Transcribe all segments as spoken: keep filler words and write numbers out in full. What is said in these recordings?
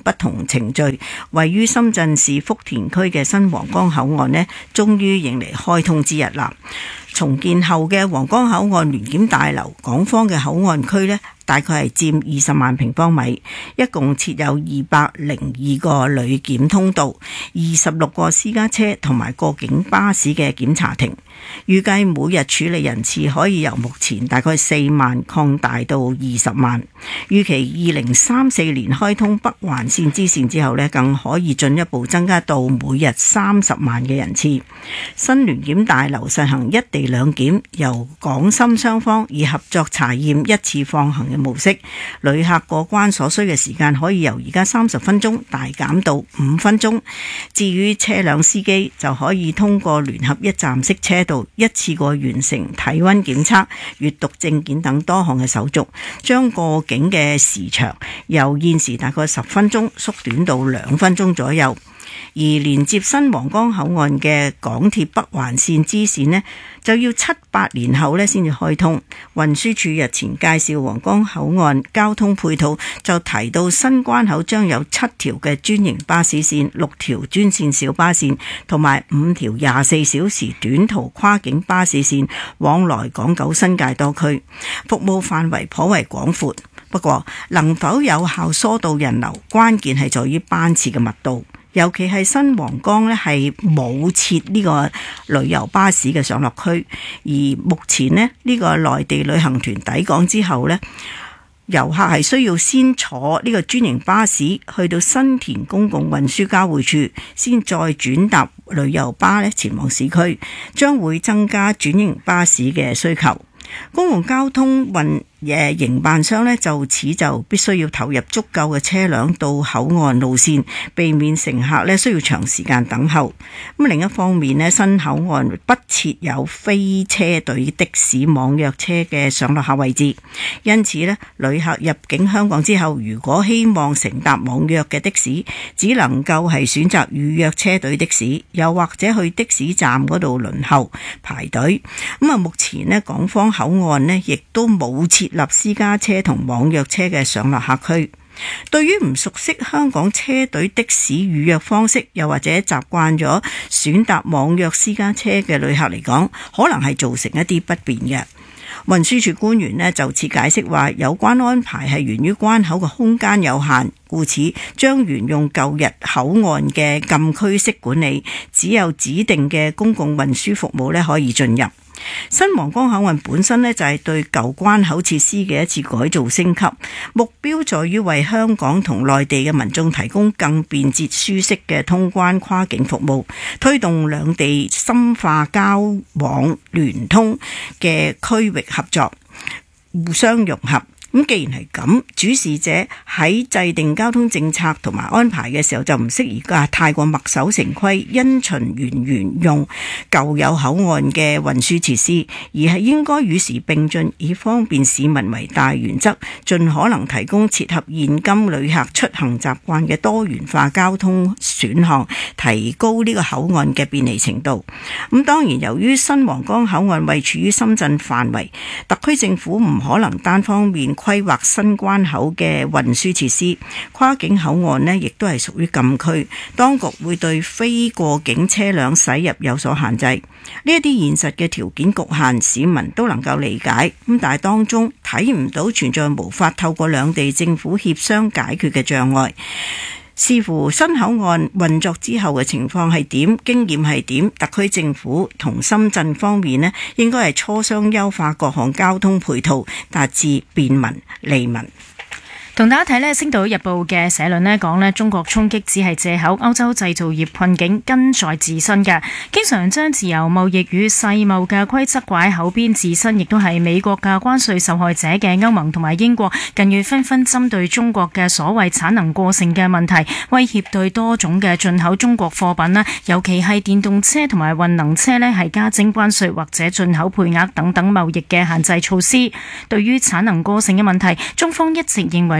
不同程序，位於深圳市福田區嘅新皇崗口岸呢，終於迎嚟開通之日啦。重建後嘅皇崗口岸聯檢大樓港方嘅口岸區呢，大概係佔二十萬平方米，一共設有二百零二個旅檢通道，二十六個私家車同埋過境巴士嘅檢查亭。預計每日處理人次可以由目前大概四萬擴大到二十萬。預期二零三四年開通北環線支線之後呢，更可以進一步增加到每日三十萬嘅人次。新聯檢大樓實行一地兩檢，由港深雙方以合作查驗一次放行嘅模式，旅客過關所需嘅時間可以由而家三十分鐘大減到五分鐘。至於車輛司機就可以通過聯合一站式車道一次過完成體溫檢測、閱讀證件等多項嘅手續，將過境嘅時長由現時大概十分鐘縮短到兩分鐘左右。而連接新皇崗口岸嘅港鐵北環線支線呢，就要七八年後呢先至開通。運輸署日前介紹皇崗口岸交通配套，就提到新關口將有七條嘅專營巴士線、六條專線小巴線同埋五條廿四小時短途跨境巴士線往來港九新界多區，服務範圍頗為廣闊。不過能否有效疏導人流，關鍵係在於班次嘅密度。尤其係新皇崗呢係冇設呢個旅遊巴士嘅上落區，而目前呢，呢個內地旅行團抵港之後呢，遊客係需要先坐呢個專營巴士去到新田公共運輸交匯處，先再轉搭旅遊巴呢前往市區，將會增加轉營巴士嘅需求。公共交通運誒營辦商呢，就此就必須要投入足夠嘅車輛到口岸路線，避免乘客呢需要長時間等候。咁另一方面呢，新口岸不設有非車隊的士網約車嘅上落客位置，因此呢，旅客入境香港之後，如果希望乘搭網約嘅的士，只能夠係選擇預約車隊的士，又或者去的士站嗰度輪候排隊。咁啊，目前呢，港方口岸呢亦都冇設立私家車同網約車嘅上落客區。對於唔熟悉香港車隊的士預約方式，又或者習慣咗選搭網約私家車嘅旅客嚟講，可能係造成一啲不便嘅。運輸署官員呢就此解釋話，有關安排係源於關口嘅空間有限，故此將沿用舊日口岸嘅禁區式管理，只有指定嘅公共運輸服務呢可以進入。新皇崗口岸本身呢，就係對舊關口設施嘅一次改造升級，目標在於為香港同內地嘅民眾提供更便捷舒適嘅通關跨境服務，推動兩地深化交往聯通嘅區域合作，互相融合。咁既然係咁，主事者喺制定交通政策同埋安排嘅時候，就唔適宜㗎太過墨守成規，因循沿沿用舊有口岸嘅運輸設施，而係應該與時並進，以方便市民為大原則，盡可能提供切合現今旅客出行習慣嘅多元化交通選項，提高呢個口岸嘅便利程度。咁當然，由於新皇崗口岸位處於深圳範圍，特區政府唔可能單方面規劃新關口嘅運輸設施，跨境口岸呢亦都係屬於禁區，當局會對非過境車輛駛入有所限制。呢一啲現實嘅條件局限，市民都能夠理解。咁但係當中睇唔到存在無法透過兩地政府協商解決嘅障礙。視乎新口岸運作之後嘅情況係點，經驗係點，特區政府同深圳方面呢，應該係磋商優化各項交通配套，達至便民利民。 同大家睇呢《星島日報》嘅社論呢講呢，中國衝擊只係借口，歐洲製造業困境根在自身嘅，經常將自由貿易與世貿嘅規則掛喺口邊，自身亦都係美國嘅關稅受害者嘅歐盟同埋英國，近月紛紛針對中國嘅所謂產能過剩嘅問題，威脅對多種嘅進口中國貨品啦，尤其係電動車同埋混能車呢係加徵關稅或者進口配額等等貿易嘅限制措施。對於產能過剩嘅問題，中方一直認為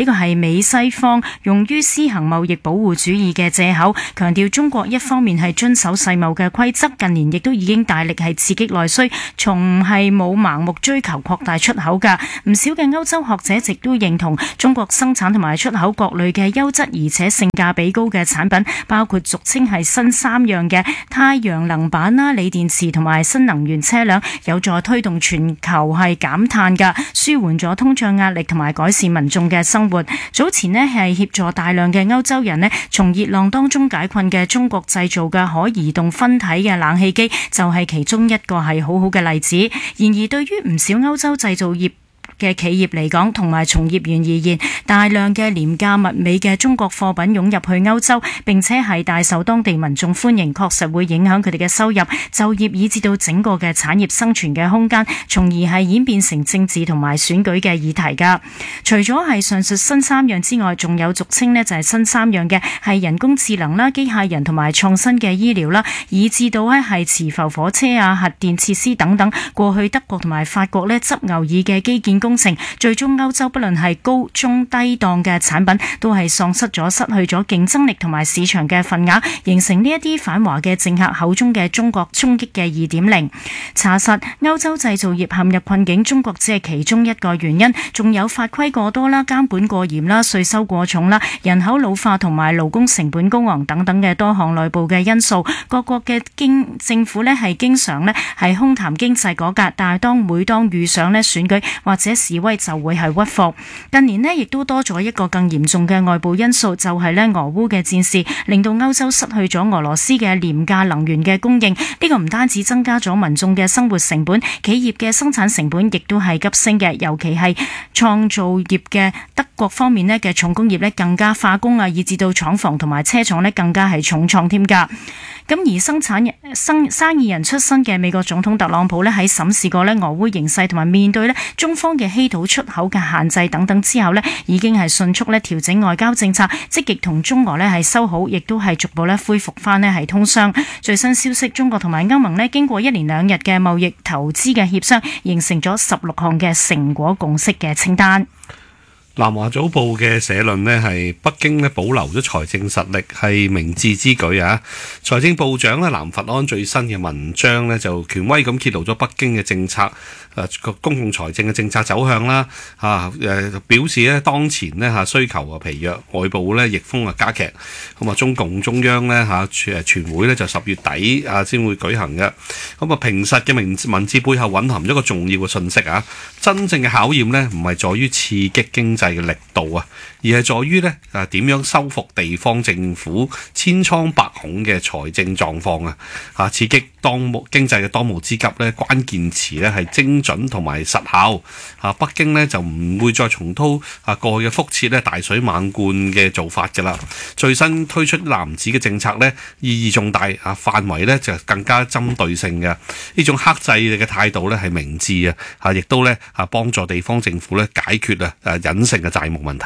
呢個係美西方用於施行貿易保護主義嘅藉口，強調中國一方面係遵守世貿嘅規則，近年亦都已經大力係刺激內需，從係冇盲目追求擴大出口㗎。唔少嘅歐洲學者亦都認同中國生產同埋出口各類嘅優質而且性價比高嘅產品，包括俗稱係新三樣嘅太陽能板啦、鋰電池同埋新能源車輛，有助推動全球係減碳㗎，舒緩咗通脹壓力同埋改善民眾嘅生活。早前呢係協助大量嘅歐洲人呢從熱浪當中解困嘅中國製造嘅可移動分體嘅冷氣機，就係其中一個係好好嘅例子。然而對於唔少歐洲製造業嘅企業嚟講，同埋從業員而言，大量嘅廉價物美嘅中國貨品湧入去歐洲，並且係大受當地民眾歡迎，確實會影響佢哋嘅收入、就業，以至到整個嘅產業生存嘅空間，從而係演變成政治同埋選舉嘅議題㗎。除咗係上述新三樣之外，仲有俗稱呢就係新三樣嘅係人工智能啦、機械人同埋創新嘅醫療啦，以至到呢係磁浮火車啊、核電設施等等。過去德國同埋法國呢執牛耳嘅基建工程，最終歐洲不論係高中低檔嘅產品都係喪失咗、失去咗競爭力同埋市場嘅份額，形成呢一啲反華嘅政客口中嘅中國衝擊嘅二點零。查實歐洲製造業陷入困境，中國只係其中一個原因，仲有法規過多啦、監管過嚴啦、稅收過重啦、人口老化同埋勞工成本高昂等等嘅多項內部嘅因素。各國嘅經政府呢係經常呢係空談經濟改革，但係當每當遇上呢選舉或者示威就會係屈服。近年呢亦都多咗一個更嚴重嘅外部因素，就係呢俄烏嘅戰事，令到歐洲失去咗俄羅斯嘅廉價能源嘅供應。呢個唔單止增加咗民眾嘅生活成本，企業嘅生產成本亦都係急升嘅，尤其係創造業嘅德國方面呢嘅重工業呢更加化工啊，以至到廠房同埋車廠呢更加係重創添㗎。咁而生產生生意人出身嘅美國總統特朗普呢喺審視過呢俄烏形勢同埋面對呢中方嘅稀土出口嘅限制等等之後呢，已經係迅速呢調整外交政策，積極同中俄呢係修好，亦都係逐步呢恢復翻呢係通商。最新消息，中國同埋歐盟呢經過一連兩日嘅貿易投資嘅協商，形成咗十六項嘅成果共識嘅清單。 南華早報嘅社論呢係北京呢保留咗財政實力係明智之舉啊！財政部長呢藍佛安最新嘅文章呢就權威咁揭露咗北京嘅政策誒公共財政嘅政策走向啦嚇誒表示呢當前呢嚇需求啊疲弱，外部呢逆風啊加劇，咁啊中共中央呢嚇誒全會呢就十月底啊先會舉行嘅，咁啊平實嘅文文字背後蘊含一個重要嘅信息啊！真正嘅考驗呢唔係在於刺激經濟嘅力度啊，而係在於咧啊點樣修復地方政府千瘡百孔嘅財政狀況啊！啊刺激當務經濟嘅當務之急咧，關鍵詞咧係精準同埋實效啊！北京咧就唔會再重蹈啊過去嘅覆轍咧大水猛灌嘅做法㗎啦。最新推出籃子嘅政策咧意義重大啊，範圍咧就更加針對性嘅。呢種克制嘅態度咧係明智啊！啊亦都咧啊幫助地方政府咧解決啊誒隱性嘅債務問題。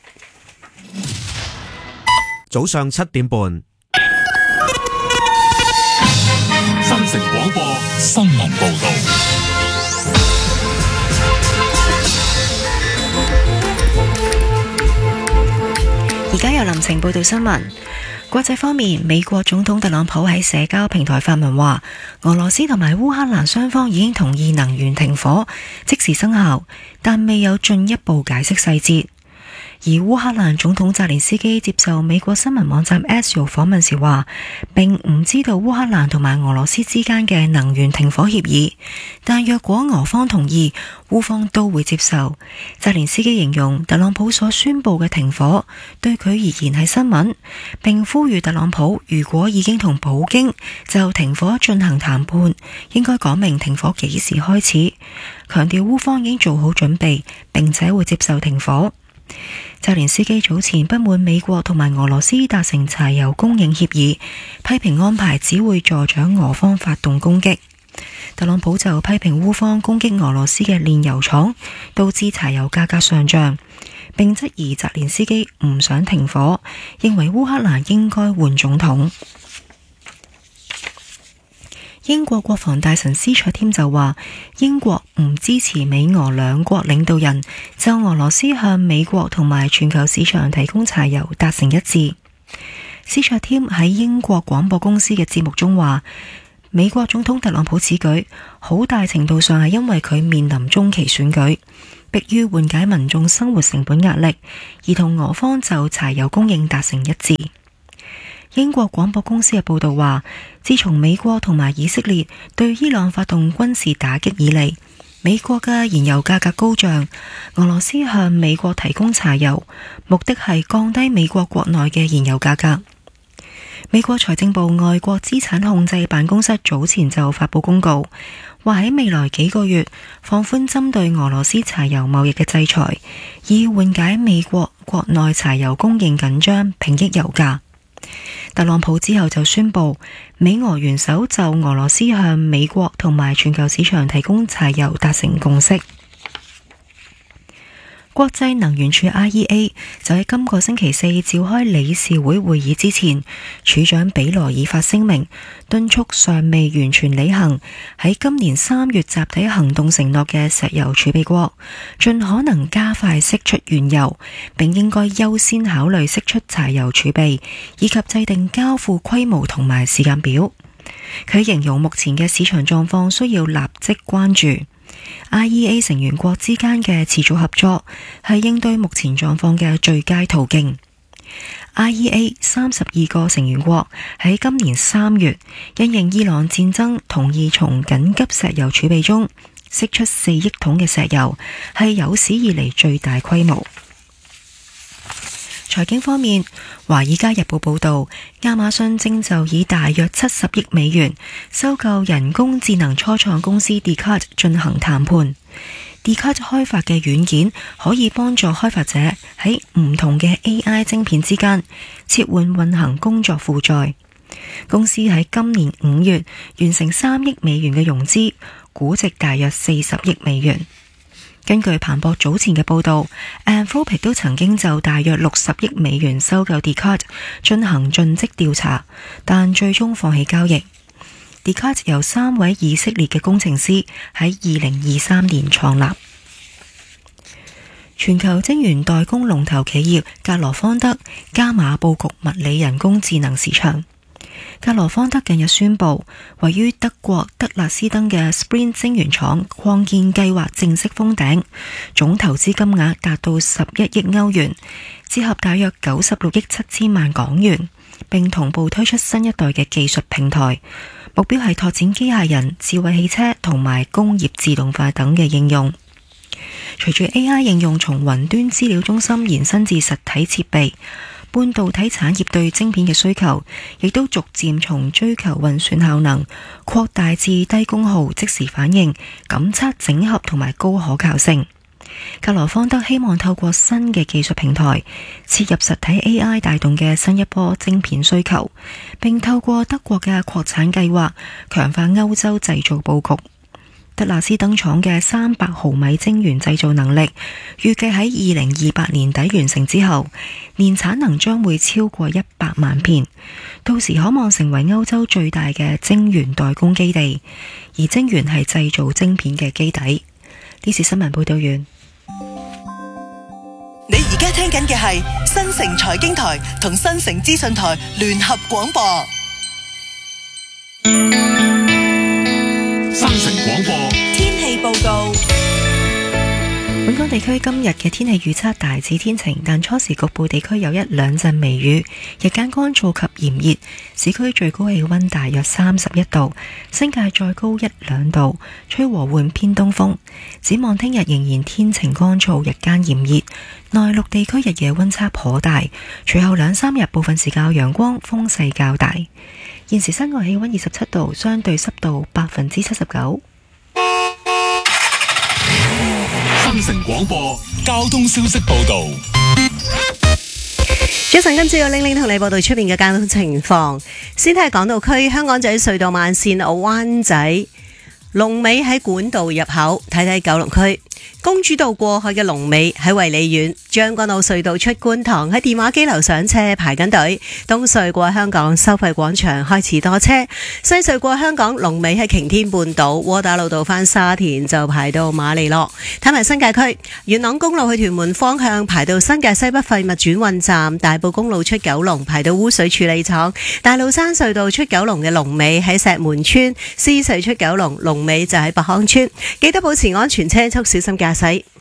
早上七點半， 新城廣播新聞報道。 而家由林晴報道新聞。國際方面，美國總統特朗普喺社交平台發文話，俄羅斯同埋烏克蘭雙方已經同意能源停火，即時生效，但未有進一步解釋細節。而烏克蘭總統澤連斯基接受美國新聞網站 Axios 訪問時話，並唔知道烏克蘭同埋俄羅斯之間嘅能源停火協議，但若果俄方同意，烏方都會接受。澤連斯基形容特朗普所宣布嘅停火對佢而言係新聞，並呼籲特朗普如果已經同普京就停火進行談判，應該講明停火幾時開始，強調烏方已經做好準備，並且會接受停火。澤連斯基早前不滿美國同埋俄羅斯達成柴油供應協議，批評安排只會助長俄方發動攻擊。特朗普就批評烏方攻擊俄羅斯嘅煉油廠，導致柴油價格上漲，並質疑澤連斯基唔想停火，認為烏克蘭應該換總統。 英國國防大臣斯卓添就話，英國唔支持美俄兩國領導人就俄羅斯向美國同埋全球市場提供柴油達成一致。斯卓添喺英國廣播公司嘅節目中話，美國總統特朗普此舉好大程度上係因為佢面臨中期選舉，迫於緩解民眾生活成本壓力，而同俄方就柴油供應達成一致。英國廣播公司嘅報道話，自從美國同埋以色列對伊朗發動軍事打擊以嚟，美國嘅燃油價格高漲，俄羅斯向美國提供柴油，目的係降低美國國內嘅燃油價格。美國財政部外國資產控制辦公室早前就發布公告，話喺未來幾個月放寬針對俄羅斯柴油貿易嘅制裁，以緩解美國國內柴油供應緊張，平抑油價。特朗普之後就宣布，美俄元首就俄羅斯向美國同埋全球市場提供柴油達成共識。國際能源署 I E A 就喺今個星期四召開理事會會議之前，署長比羅爾發聲明，敦促尚未完全履行喺今年三月集體行動承諾嘅石油儲備國，盡可能加快釋出原油，並應該優先考慮釋出柴油儲備，以及制定交付規模同埋時間表。佢形容目前嘅市場狀況需要立即關注。I E A 成員國之間嘅持續合作係應對目前狀況嘅最佳途徑。I E A 三十二個成員國喺今年三月因應伊朗戰爭，同意從緊急石油儲備中釋出四億桶嘅石油，係有史以嚟最大規模。財經方面，《華爾街日報》報道，亞馬遜正就以大約七十億美元收購人工智能初創公司 Descartes 進行談判。Descartes 開發嘅軟件可以幫助開發者喺唔同嘅 A I 晶片之間切換運行工作負載。公司喺今年五月完成三億美元嘅融資，估值大約四十億美元。根據彭博早前嘅報道， Anthropic 都曾經就大約六十億美元收購 Descartes 進行盡職調查，但最終放棄交易。Descartes 由三位以色列嘅工程師喺二零二三年創立。全球晶圓代工龍頭企業格羅方德加碼佈局物理人工智能市場。格羅方德近日宣布，位於德國德勒斯登嘅 Sprint 晶圓廠擴建計劃正式封頂，總投資金額達到十一億歐元，折合大約九十六億七千萬港元，並同步推出新一代嘅技術平台，目標係拓展機械人、智慧汽車同埋工業自動化等嘅應用。隨住 A I 應用從雲端資料中心延伸至實體設備，半導體產業對晶片嘅需求亦都逐漸從追求運算效能擴大至低功耗、即時反應、感測整合同埋高可靠性。格羅方德希望透過新嘅技術平台切入實體 A I 帶動嘅新一波晶片需求，並透過德國嘅擴產計劃強化歐洲製造佈局。德勒斯登廠嘅三百毫米晶圓製造能力，預計喺二零二八年底完成之後，年產能將會超過一百萬片，到時可望成為歐洲最大嘅晶圓代工基地，而晶圓係製造晶片嘅基底。呢次新聞報道完。 你而家聽緊嘅係新城財經台同新城資訊台聯合廣播。 新城廣播天氣報告。 本港地區今日嘅天氣預測大致天晴，但初時局部地區有一兩陣微雨，日間乾燥及炎熱，市區最高氣溫大約三十一度，新界再高一兩度，吹和緩偏東風。展望聽日仍然天晴乾燥，日間炎熱，內陸地區日夜溫差頗大，隨後兩三日部分時間有陽光，風勢較大。現時室外氣溫二十七度，相對濕度百分之七十九。 新城廣播交通消息報道。 早晨，今朝有玲玲同你報道出邊嘅交通情況。先睇下港島區香港仔隧道慢線灣仔龍尾喺管道入口，睇睇九龍區公主道過去嘅龍尾喺維里苑，將軍澳隧道出觀塘喺電話機樓上車排緊隊，東隧過香港收費廣場開始多車，西隧過香港龍尾喺擎天半島，窩打老道返沙田就排到馬利諾。睇埋新界區，元朗公路去屯門方向排到新界西北廢物轉運站，大埔公路出九龍排到污水處理廠，大老山隧道出九龍嘅龍尾喺石門村，獅隧出九龍龍尾就喺北康村。記得保持安全車速，小心駕駛。